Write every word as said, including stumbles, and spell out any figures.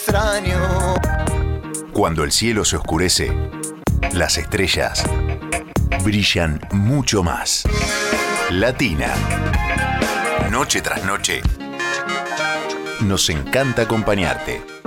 extraño. Cuando el cielo se oscurece, las estrellas brillan mucho más. Latina. Noche tras noche, nos encanta acompañarte.